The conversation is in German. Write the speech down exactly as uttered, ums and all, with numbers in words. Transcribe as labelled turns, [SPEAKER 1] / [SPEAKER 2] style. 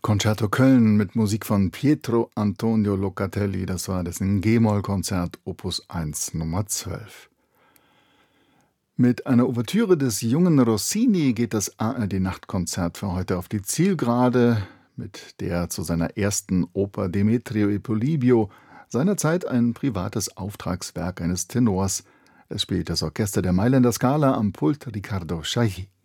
[SPEAKER 1] Concerto Köln mit Musik von Pietro Antonio Locatelli, das war dessen G-Moll-Konzert Opus eins Nummer zwölf. Mit einer Ouvertüre des jungen Rossini geht das A R D-Nachtkonzert für heute auf die Zielgerade, mit der zu seiner ersten Oper Demetrio e Polibio, seinerzeit ein privates Auftragswerk eines Tenors. Es spielt das Orchester der Mailänder Scala, am Pult Riccardo Chailly.